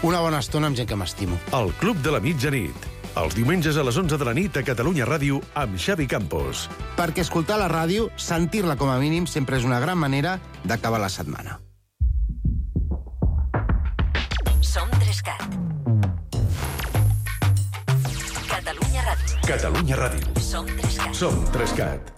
Una bona estona amb gent que m'estimo. El Club de la Mitjanit. Els diumenges a les 11 de la nit a Catalunya Ràdio amb Xavi Campos. Perquè escoltar la ràdio, sentir-la com a mínim, sempre és una gran manera d'acabar la setmana. Som 3CAT. Catalunya Ràdio. Catalunya Ràdio. Som 3CAT. Som 3CAT.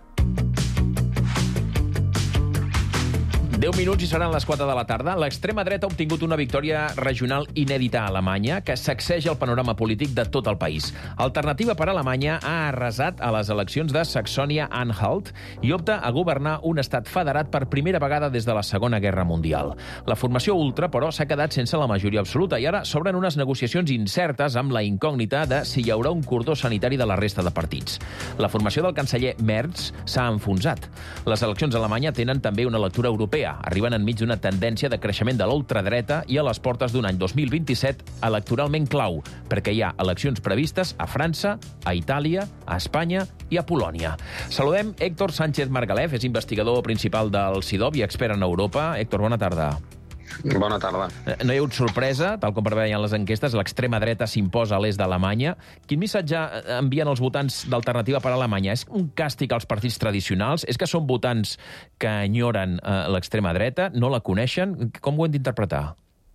10 minuts i seran les 4 de la tarda. L'extrema dreta ha obtingut una victòria regional inèdita a Alemanya que sacseja el panorama polític de tot el país. Alternativa per Alemanya ha arrasat a les eleccions de Saxònia-Anhalt i opta a governar un estat federat per primera vegada des de la Segona Guerra Mundial. La formació ultra, però, s'ha quedat sense la majoria absoluta i ara s'obren unes negociacions incertes amb la incògnita de si hi haurà un cordó sanitari de la resta de partits. La formació del canceller Merz s'ha enfonsat. Les eleccions a Alemanya tenen també una lectura europea. Arriben enmig d'una tendència de creixement de l'ultradreta i a les portes d'un any 2027 electoralment clau, perquè hi ha eleccions previstes a França, a Itàlia, a Espanya i a Polònia. Saludem Héctor Sánchez Margalef, és investigador principal del CIDOB i expert en Europa. Héctor, bona tarda. Bona tarda. No hi ha hagut sorpresa, tal com preveien les enquestes, l'extrema dreta s'imposa a l'est d'Alemanya. Quin missatge envien els votants d'Alternativa per Alemanya? És un càstig als partits tradicionals? És que són votants que enyoren l'extrema dreta, no la coneixen? Com ho hem d'interpretar?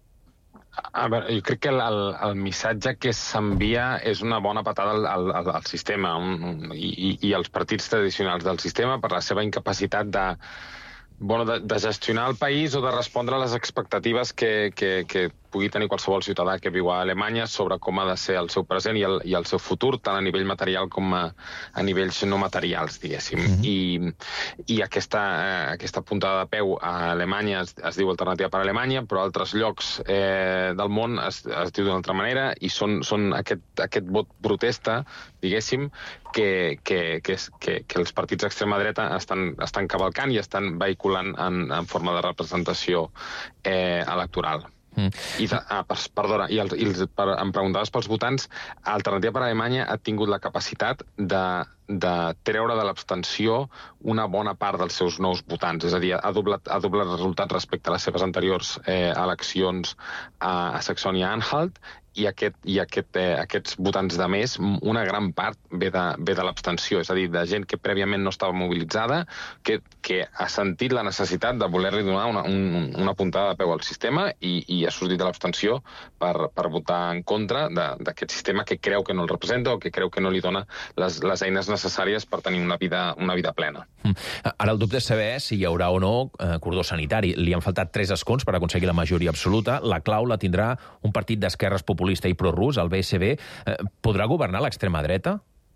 A veure, jo crec que el missatge que s'envia és una bona patada al sistema i als partits tradicionals del sistema per la seva incapacitat de gestionar el país o de respondre a les expectatives que pugui tenir qualsevol ciutadà que viu a Alemanya sobre com ha de ser el seu present i el seu futur, tant a nivell material com a nivells no materials, diguéssim. I aquesta puntada de peu a Alemanya es diu Alternativa per Alemanya, però a altres llocs del món es diu d'una altra manera i són aquest vot protesta, diguéssim, que els partits d'extrema dreta estan cavalcant i estan vehiculant en forma de representació electoral. Perdona, em preguntaves pels votants, Alternativa per Alemanya ha tingut la capacitat de treure de l'abstenció una bona part dels seus nous votants, és a dir, ha doblat resultats respecte a les seves anteriors eleccions a Saxònia-Anhalt i aquests votants de més, una gran part ve de l'abstenció, és a dir, de gent que prèviament no estava mobilitzada, que ha sentit la necessitat de voler-li donar una puntada de peu al sistema i ha sortit de l'abstenció per votar en contra d'aquest sistema que creu que no el representa o que creu que no li dona les eines necessàries per tenir una vida plena. Ara el dubte és saber si hi haurà o no cordó sanitari. Li han faltat 3 escons per aconseguir la majoria absoluta. La clau la tindrà un partit d'esquerres populista i prorus, el BSB. Podrà governar l'extrema dreta?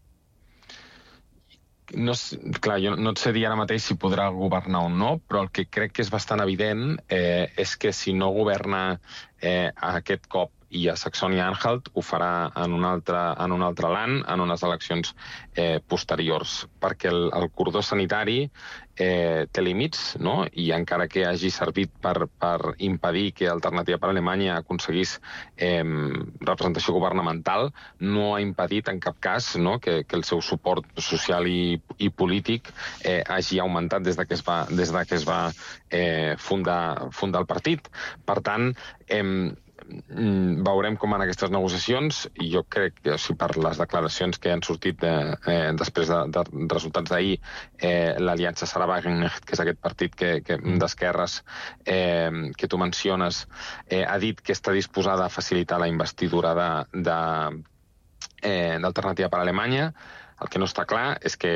Clar, jo no et sé dir ara mateix si podrà governar o no, però el que crec que és bastant evident és que si no governa aquest cop i a Saxònia-Anhalt ho farà en un altre land, en unes eleccions posteriors, perquè el cordó sanitari té límits, no? I encara que hagi servit per impedir que Alternativa per Alemanya aconseguís representació governamental, no ha impedit en cap cas, no, que el seu suport social i polític hagi augmentat des de que es va fundar el partit. Per tant, veurem com en aquestes negociacions i jo crec que per les declaracions que han sortit després de resultats d'ahir, l'aliança Sarah Wagenknecht, que és aquest partit d'esquerres que tu menciones, ha dit que està disposada a facilitar la investidura d'Alternativa per Alemanya. El que no està clar és que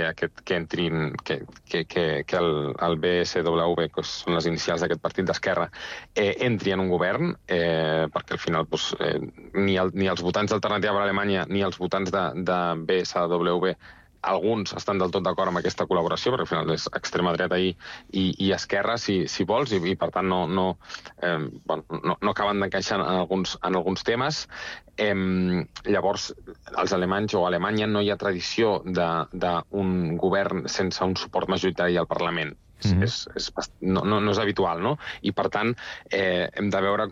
el BSW, que són les inicials d'aquest partit d'esquerra, entri en un govern, perquè al final ni els votants d'Alternativa per Alemanya ni els votants de BSW, alguns estan del tot d'acord amb aquesta col·laboració, perquè al final és extrema dreta i esquerra, si vols, i per tant no acaben d'encaixar en alguns temes. Llavors, els alemanys o a Alemanya no hi ha tradició d'un govern sense un suport majoritari al Parlament. No és habitual, no? I per tant, hem de veure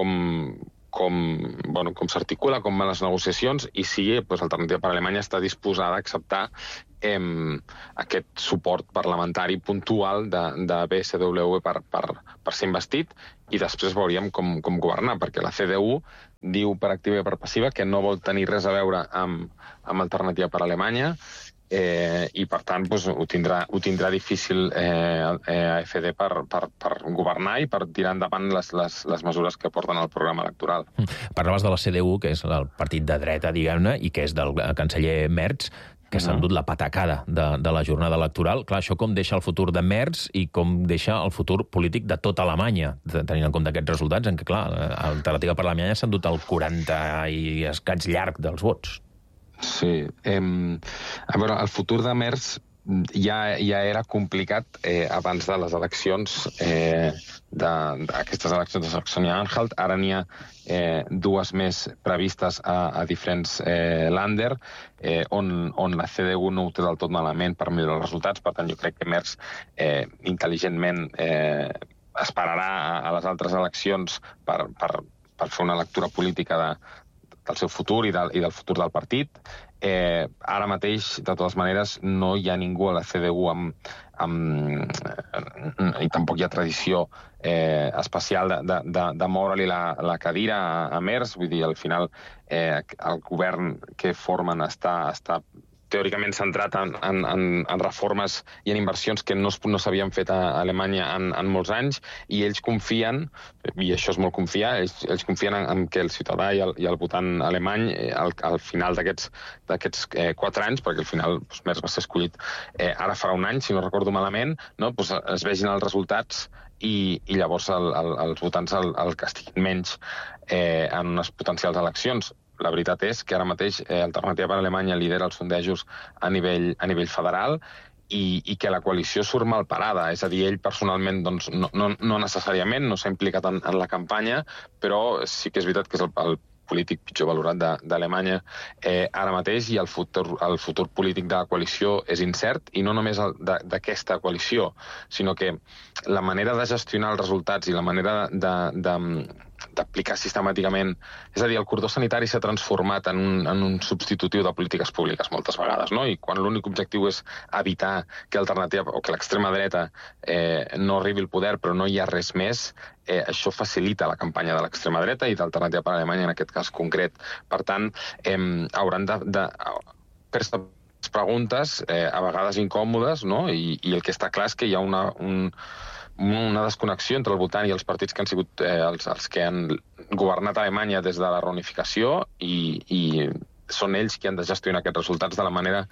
com s'articula, com van les negociacions i si Alternativa per Alemanya està disposada a acceptar aquest suport parlamentari puntual de BSW per ser investit i després veuríem com governar, perquè la CDU diu per activa i per passiva que no vol tenir res a veure amb Alternativa per Alemanya, i per tant ho tindrà difícil AfD per governar i per tirar endavant les mesures que porten al programa electoral. Parlaves de la CDU, que és el partit de dreta, diguem-ne, i que és del canceller Merz, que s'ha endut la patacada de la jornada electoral. Clar, això com deixa el futur de Merz i com deixa el futur polític de tota Alemanya, tenint en compte aquests resultats, en què, clar, Alternativa per Alemanya s'ha endut el 40 i escaig llarg dels vots. Sí. A veure, el futur de Merz ja era complicat abans de les eleccions, d'aquestes eleccions de Saxònia-Anhalt. Ara n'hi ha dues més previstes a diferents länder, on la CDU no ho té del tot malament per millorar els resultats. Per tant, jo crec que Merz intel·ligentment esperarà a les altres eleccions per fer una lectura política del seu futur i del futur del partit. Ara mateix, de totes maneres, no hi ha ningú a la CDU i tampoc hi ha tradició especial de moure-li la cadira a Merz. Vull dir, al final el govern que formen està teòricament centrat en reformes i en inversions que no s'havien fet a Alemanya en molts anys, i ells confien, i això és molt confiar, ells confien en que el ciutadà i el votant alemany, al final d'aquests 4 anys, perquè al final Merz va ser escollit ara farà un any, si no recordo malament, es vegin els resultats i llavors els votants el castiguin menys en unes potencials eleccions. La veritat és que ara mateix Alternativa per Alemanya lidera els sondejos a nivell federal i que la coalició surt mal parada. És a dir, ell personalment no necessàriament, no s'ha implicat en la campanya, però sí que és veritat que és el polític pitjor valorat d'Alemanya ara mateix, i el futur polític de la coalició és incert, i no només d'aquesta coalició, sinó que la manera de gestionar els resultats i la manera d'aplicar sistemàticament... És a dir, el cordó sanitari s'ha transformat en un substitutiu de polítiques públiques moltes vegades, no? I quan l'únic objectiu és evitar que Alternativa o que l'extrema dreta no arribi al poder, però no hi ha res més, això facilita la campanya de l'extrema dreta i d'Alternativa per Alemanya en aquest cas concret. Per tant, hauran de fer-se preguntes a vegades incòmodes, no? I el que està clar és que hi ha una desconnexió entre el votant i els partits que han sigut els que han governat Alemanya des de la reunificació, i són ells qui han de gestionar aquests resultats de la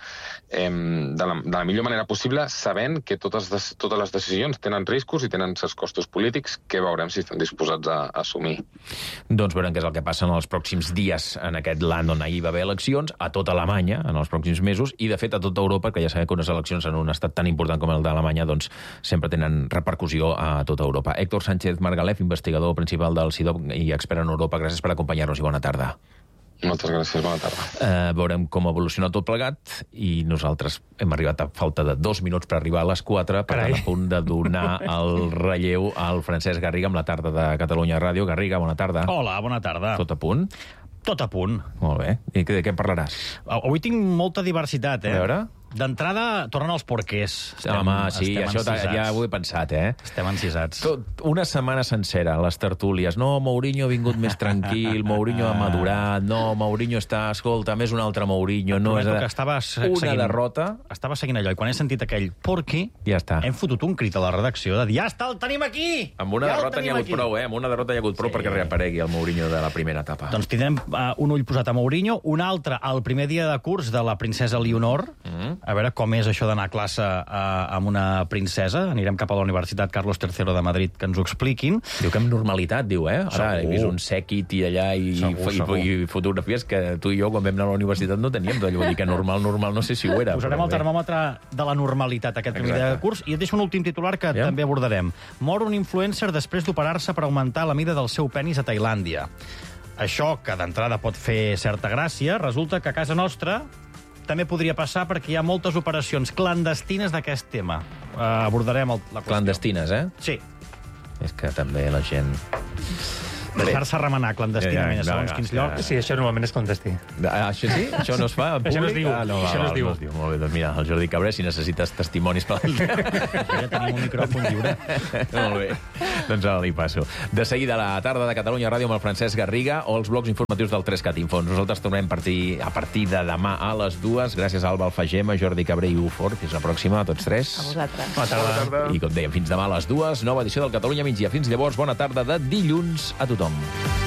millor manera possible, sabent que totes les decisions tenen riscos i tenen certs costos polítics que veurem si estan disposats a assumir. Doncs veurem què és el que passa en els pròxims dies en aquest land on ahir va haver eleccions, a tota Alemanya en els pròxims mesos, i de fet a tota Europa, que ja sabem que unes eleccions en un estat tan important com el d'Alemanya doncs sempre tenen repercussió a tota Europa. Héctor Sánchez Margalef, investigador principal del CIDOB i expert en Europa, gràcies per acompanyar-nos i bona tarda. Moltes gràcies, bona tarda. Veurem com evoluciona tot plegat, i nosaltres hem arribat a falta de 2 minuts per arribar a les 4, per tant a punt de donar el relleu al Francesc Garriga amb la tarda de Catalunya Ràdio. Garriga, bona tarda. Hola, bona tarda. Tot a punt? Tot a punt. Molt bé. I de què parlaràs? Avui tinc molta diversitat, A veure... D'entrada, tornen els porquers. Home, sí, això ja ho he pensat, Estem encisats. Una setmana sencera, les tertúlies. No, Mourinho ha vingut més tranquil, Mourinho ha madurat, no, Mourinho està... Escolta, més un altre Mourinho. No és una derrota. Estava seguint allò, i quan he sentit aquell porqui, ja està. Hem fotut un crit a la redacció de dir, ja està, el tenim aquí! Amb una derrota n'hi ha hagut prou, Amb una derrota n'hi ha hagut prou perquè reaparegui el Mourinho de la primera etapa. Doncs tindrem un ull posat a Mourinho, un altre al primer dia de curs de la princesa Leonor, a veure com és això d'anar a classe amb una princesa. Anirem cap a la Universitat Carlos III de Madrid que ens ho expliquin. Diu que amb normalitat, diu, Ara he vist un sèquit i allà i fotografies que tu i jo, quan vam anar a la universitat, no teníem. Vull dir que normal, no sé si ho era. Posarem el termòmetre de la normalitat aquest primer dia de curs, i et deixo un últim titular que també abordarem. Mor un influencer després d'operar-se per augmentar la mida del seu penis a Tailàndia. Això, que d'entrada pot fer certa gràcia, resulta que a casa nostra també podria passar perquè hi ha moltes operacions clandestines d'aquest tema. Abordarem la qüestió. Clandestines, Sí. És que també la gent... Deixar-se remenar clandestinament a segons quins llocs. Sí, això normalment és clandestí. Això sí? Això no es fa en públic? Això no es diu. Això no es diu. Molt bé, doncs mira, el Jordi Cabré, si necessites testimonis per Ja tenim un micròfon lliure. Molt bé, doncs ara li passo. De seguida a la tarda de Catalunya Ràdio amb el Francesc Garriga o els blocs informatius del 3CAT Info. Nosaltres tornem a partir de demà a les 2. Gràcies a Alba Alfagema, Jordi Cabré i Ufort. Fins la pròxima, a tots tres. A vosaltres. Bona tarda. I com dèiem, fins demà a les 2, nova edició del Catalunya Migdia. Fins llavors, bona tarda de dilluns a tothom.